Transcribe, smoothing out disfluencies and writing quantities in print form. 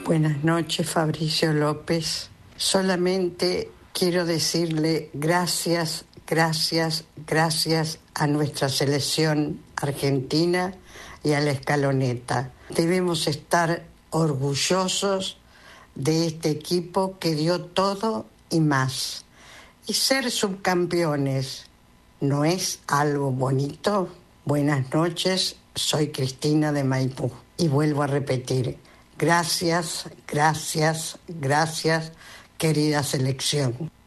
Buenas noches, Fabricio López. Solamente quiero decirle gracias, gracias, gracias a nuestra selección argentina y a la Escaloneta. Debemos estar orgullosos de este equipo que dio todo y más. Y ser subcampeones, ¿no es algo bonito? Buenas noches, soy Cristina de Maipú. Y vuelvo a repetir, gracias, gracias, gracias, querida selección.